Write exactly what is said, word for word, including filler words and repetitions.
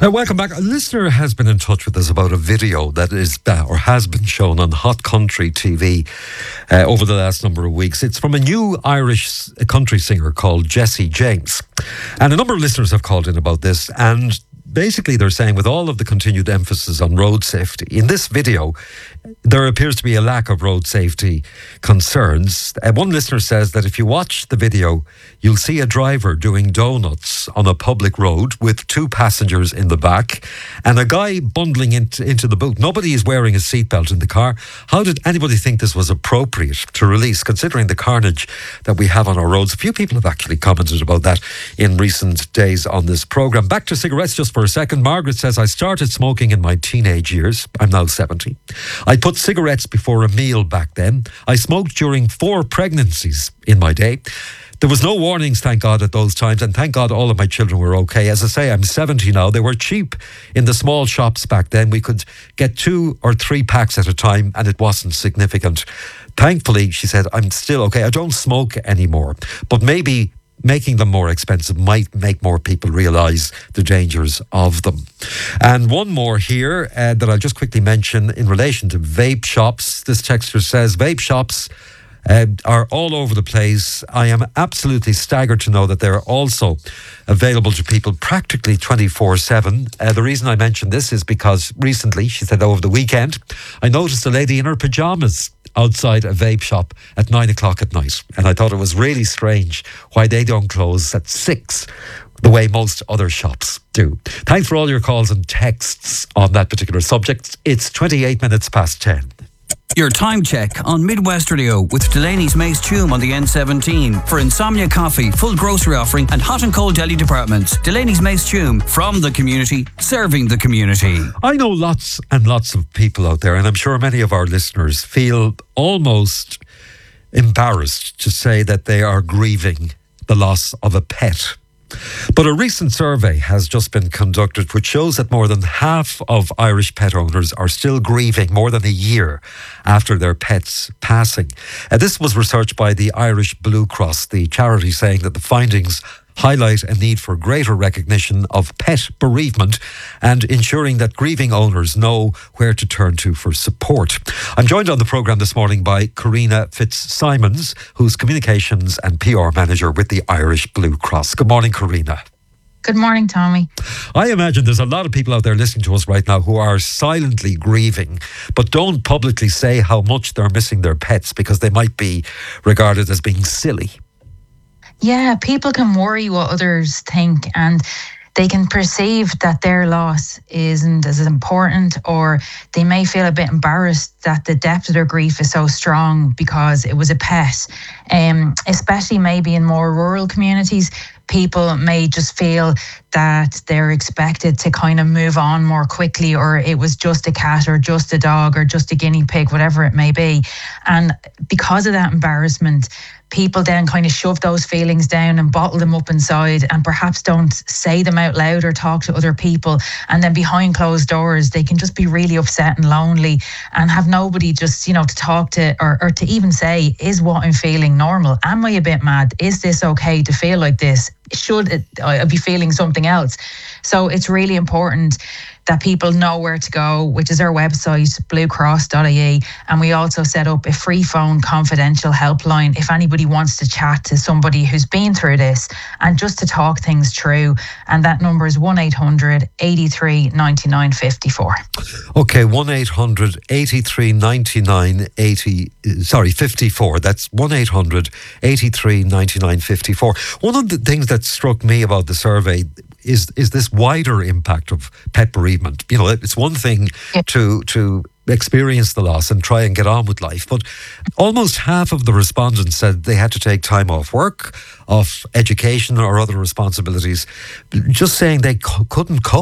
Uh, welcome back. A listener has been in touch with us about a video that is uh, or has been shown on Hot Country T V uh, over the last number of weeks. It's from a new Irish country singer called Jessie James. And a number of listeners have called in about this, and basically they're saying, with all of the continued emphasis on road safety, in this video there appears to be a lack of road safety concerns. Uh, one listener says that if you watch the video, you'll see a driver doing donuts on a public road with two passengers in the back and a guy bundling into, into the boot. Nobody is wearing a seatbelt in the car. How did anybody think this was appropriate to release, considering the carnage that we have on our roads? A few people have actually commented about that in recent days on this programme. Back to cigarettes just for a second. Margaret says, I started smoking in my teenage years. I'm now seventy. I put cigarettes before a meal back then. I smoked during four pregnancies in my day. There was no warnings, thank God, at those times, and thank God all of my children were okay. As I say, I'm seventy now. They were cheap in the small shops back then. We could get two or three packs at a time, and it wasn't significant. Thankfully, she said, I'm still okay. I don't smoke anymore, but maybe making them more expensive might make more people realise the dangers of them. And one more here uh, that I'll just quickly mention in relation to vape shops. This texter says, vape shops uh, are all over the place. I am absolutely staggered to know that they're also available to people practically twenty-four seven. Uh, the reason I mention this is because recently, she said over the weekend, I noticed a lady in her pyjamas outside a vape shop at nine o'clock at night. And I thought it was really strange why they don't close at six the way most other shops do. Thanks for all your calls and texts on that particular subject. It's twenty-eight minutes past ten. Your time check on Midwest Radio with Delaney's Mace Tume on the N seventeen for Insomnia Coffee, full grocery offering and hot and cold deli departments. Delaney's Mace Tume, from the community, serving the community. I know lots and lots of people out there, and I'm sure many of our listeners feel almost embarrassed to say that they are grieving the loss of a pet. But a recent survey has just been conducted which shows that more than half of Irish pet owners are still grieving more than a year after their pet's passing. Uh, this was researched by the Irish Blue Cross, the charity, saying that the findings highlight a need for greater recognition of pet bereavement and ensuring that grieving owners know where to turn to for support. I'm joined on the programme this morning by Karina Fitzsimons, who's Communications and P R Manager with the Irish Blue Cross. Good morning, Karina. Good morning, Tommy. I imagine there's a lot of people out there listening to us right now who are silently grieving, but don't publicly say how much they're missing their pets because they might be regarded as being silly. Yeah, people can worry what others think, and they can perceive that their loss isn't as important, or they may feel a bit embarrassed that the depth of their grief is so strong because it was a pet. Um, especially maybe in more rural communities, people may just feel that they're expected to kind of move on more quickly, or it was just a cat or just a dog or just a guinea pig, whatever it may be. And because of that embarrassment, people then kind of shove those feelings down and bottle them up inside and perhaps don't say them out loud or talk to other people. And then behind closed doors, they can just be really upset and lonely and have nobody just, you know, to talk to or, or to even say, is what I'm feeling normal? Am I a bit mad? Is this okay to feel like this? Should it, I be feeling something else? So it's really important that people know where to go, which is our website, blue cross dot I E. And we also set up a free phone confidential helpline if anybody wants to chat to somebody who's been through this and just to talk things through. And that number is one eight hundred eighty-three ninety-nine fifty-four. Okay, one eight hundred eighty-three ninety-nine eighty, sorry, fifty-four. That's one eight hundred eighty-three ninety-nine fifty-four. One of the things that struck me about the survey is is this wider impact of pet bereavement. You know, it's one thing yeah. to to experience the loss and try and get on with life, but almost half of the respondents said they had to take time off work, off education or other responsibilities, just saying they co- couldn't cope.